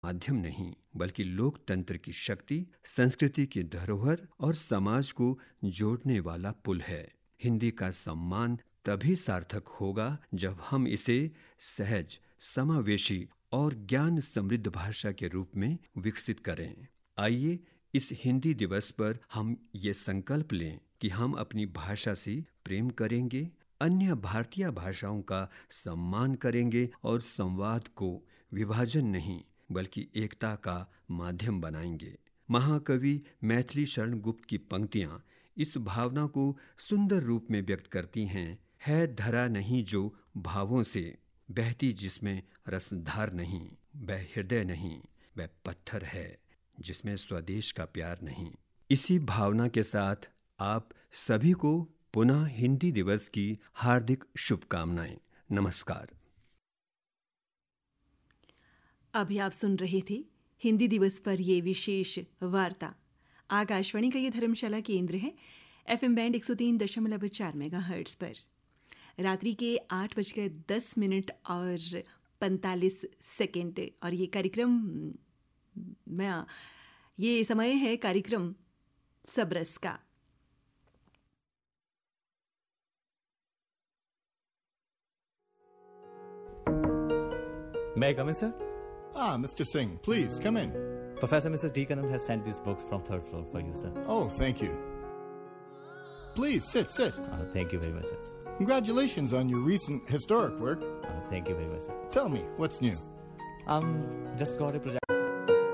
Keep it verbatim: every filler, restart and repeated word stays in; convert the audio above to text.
माध्यम नहीं, बल्कि लोकतंत्र की शक्ति, संस्कृति की धरोहर और समाज को जोड़ने वाला पुल है। हिंदी का सम्मान तभी सार्थक होगा जब हम इसे सहज, समावेशी और ज्ञान समृद्ध भाषा के रूप में विकसित करें। आइए इस हिंदी दिवस पर हम ये संकल्प लें कि हम अपनी भाषा से प्रेम करेंगे, अन्य भारतीय भाषाओं का सम्मान करेंगे और संवाद को विभाजन नहीं बल्कि एकता का माध्यम बनाएंगे। महाकवि मैथिली शरण गुप्त की पंक्तियां इस भावना को सुंदर रूप में व्यक्त करती हैं। है धरा नहीं जो भावों से, बहती जिसमें रसधार नहीं, वह हृदय नहीं, वह पत्थर है जिसमें स्वदेश का प्यार नहीं। इसी भावना के साथ आप सभी को पुनः हिंदी दिवस की हार्दिक शुभकामनाएं। नमस्कार। अभी आप सुन रहे थे हिंदी दिवस पर ये विशेष वार्ता। आकाशवाणी का ये धर्मशाला केंद्र है, एफएम बैंड एक सौ तीन दशमलव चार मेगाहर्ट्ज पर। रात्रि के आठ बजकर दस मिनट और पैंतालीस सेकेंड और ये कार्यक्रम मैं ये समय है कार्यक्रम सबरस का। May I come in, sir? Ah, Mister Singh, please come in. Professor Missus D. Kannan has sent these books from third floor for you, sir. Oh, thank you. Please sit, sit. Uh, thank you very much, sir. Congratulations on your recent historic work. Uh, thank you very much, sir. Tell me, what's new? Um, just got a project.